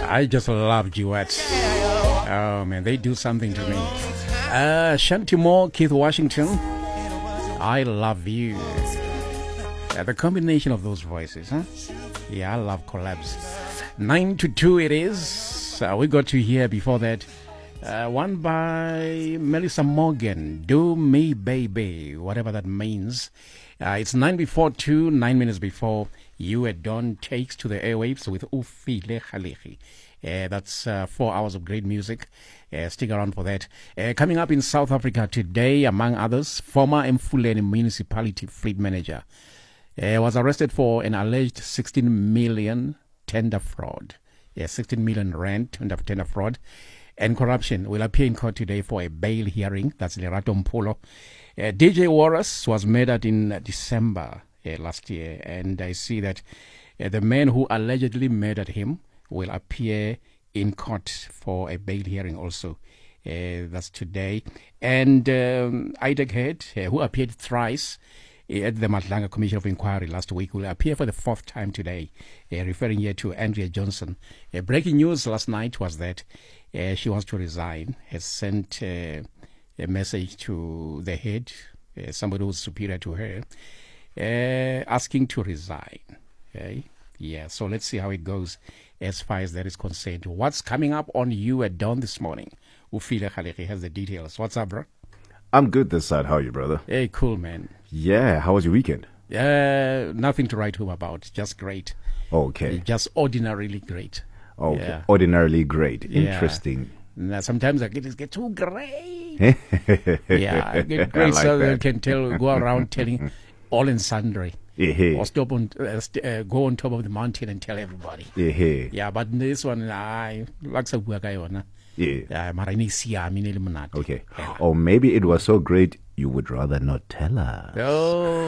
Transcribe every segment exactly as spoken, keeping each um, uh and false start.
I just love duets. Oh man, they do something to me. Uh, Shanty Moore, Keith Washington, I love you. Uh, the combination of those voices, huh? Yeah, I love collabs. Nine to two it is. Uh, we got to hear before that uh, one by Melissa Morgan, Do Me Baby, whatever that means. Uh, it's nine before two, nine minutes before You at Dawn takes to the airwaves with Ufile Khalehi. Uh, that's uh, four hours of great music. Uh, stick around for that. Uh, coming up in South Africa today, among others, former Mfuleni municipality fleet manager uh, was arrested for an alleged sixteen million tender fraud. Yeah, sixteen million rand tender fraud and corruption. Will appear in court today for a bail hearing. That's Lerato Mpolo. Uh, D J Warras was murdered in uh, December uh, last year, and I see that uh, the man who allegedly murdered him will appear in court for a bail hearing also. Uh, that's today. And um, Idek Head, uh, who appeared thrice uh, at the Matlanga Commission of Inquiry last week, will appear for the fourth time today, uh, referring here to Andrea Johnson. Uh, breaking news last night was that uh, she wants to resign, has sent uh, a message to the head, uh, somebody who's superior to her, uh, asking to resign. Okay? Yeah, so let's see how it goes as far as that is concerned. What's coming up on You at Dawn this morning? Ufile Khalehi has the details. What's up, bro? I'm good this side. How are you, brother? Hey, cool, man. Yeah, how was your weekend? Uh, nothing to write home about. Just great. Okay. Just ordinarily great. Okay. Yeah. Ordinarily great. Yeah. Interesting. Now, sometimes I get, get too great. Yeah, I get great, I like so that. I can tell, go around telling all and sundry. Yeah. Or stop on, uh, st- uh, go on top of the mountain and tell everybody. Yeah. Yeah, but this one, I like to work. Yeah. Yeah. Okay. Yeah. Or maybe it was so great you would rather not tell us. Oh,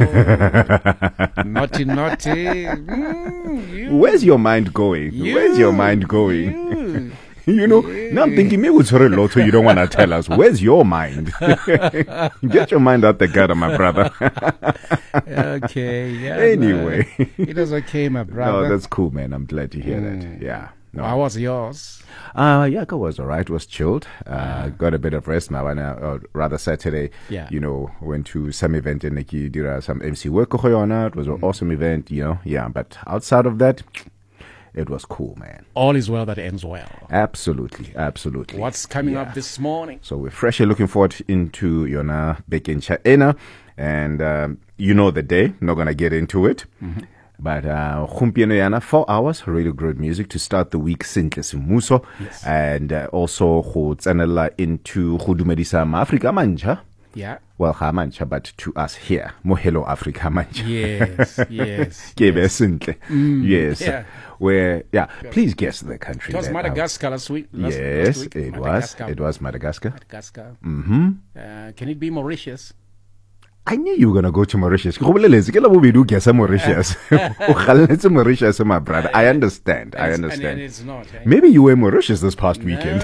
naughty, naughty. Mm, you, Where's your mind going? you, Where's your mind going? You, You know, Yeah. now I'm thinking maybe it's a lot, so you don't want to tell us. Where's your mind? Get your mind out the gutter, my brother. Okay, yeah. Anyway. No, it was okay, my brother. No, that's cool, man. I'm glad to hear Mm. that. Yeah. No. How was yours? Uh, yeah, it was all right. It was chilled. Uh, got a bit of rest now, and uh, or rather Saturday, Yeah. you know, went to some event in Neki, did uh, some M C work. It was an awesome event, you know. Yeah, but outside of that, it was cool, man. All is well that ends well. Absolutely, absolutely. What's coming Yeah. up this morning? So we're freshly looking forward into Yona Bekincha Ena, and um, you know the day. Not gonna get into it. Mm-hmm. But uh, Khumpieno Yana, four hours, really great music to start the week, Sintle Simuso. Yes. And uh, also go tsenela into go dumedisa ma Afrika Mancha. Yeah. Well, ha Mancha, but to us here, mo hello Africa Mancha. Yes, yes. Ke be Sintle. Yes. yeah. Where, yeah, please guess the country. It was that I- Madagascar last week. Last, Yes, last week. it was. Madagascar. It was Madagascar. Madagascar. Mm-hmm. Uh, can it be Mauritius? I knew you were going to go to Mauritius. Go boleletse, ke la bobedi o guessa Mauritius. O galletse Mauritius, my brother. I understand. I And it's- understand. And, and it's not. Eh? Maybe you were in Mauritius this past weekend.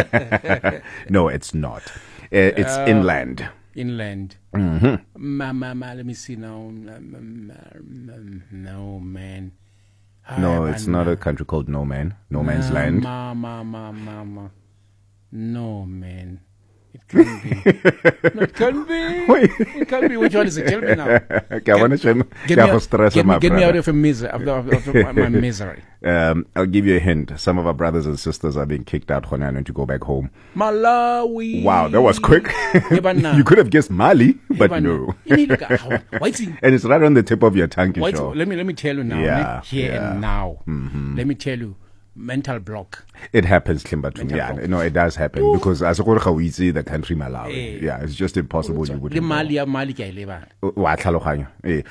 No, it's not. Uh, it's Uh, inland. Inland. Mm-hmm. Ma, ma, ma, let me see now. Um, um, um, No, man. No, Ah, it's man, not ma. a country called No Man. No Man's Ma, Land. Ma, ma, ma, ma, ma. No, man. It can't be. No, it can't be. Wait. It can't be. Which one is it? Tell me now. Okay, I want to shame. Get, Ke me, a go out, stress get, my me, get me out brother. of, a misery, of, the, of, of my, my misery. Um, I'll give you a hint. Some of our brothers and sisters are being kicked out and to go back home. Malawi. Wow, that was quick. but nah. You could have guessed Mali, but But no. You need to go. Wait, And it's right on the tip of your tongue, wait, Kishore. let me let me tell you now. Yeah, ne- here yeah. and now. Mm-hmm. Let me tell you, mental block. It happens, Klimba, to me. Mental Yeah, block. no, it does happen because as a we see the country Malawi. Eh. Yeah, it's just impossible you Le wouldn't know. Mali ya Mali ke a e leba. Wa tlhaloganyo. Eh.